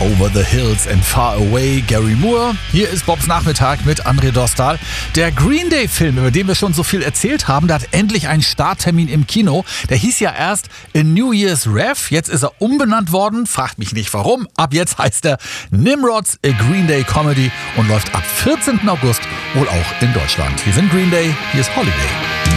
Over the Hills and Far Away, Gary Moore. Hier ist Bobs Nachmittag mit André Dostal. Der Green Day Film, über den wir schon so viel erzählt haben, der hat endlich einen Starttermin im Kino. Der hieß ja erst A New Year's Rev, jetzt ist er umbenannt worden. Fragt mich nicht warum. Ab jetzt heißt er Nimrods A Green Day Comedy und läuft ab 14. August wohl auch in Deutschland. Hier sind Green Day, hier ist Holiday.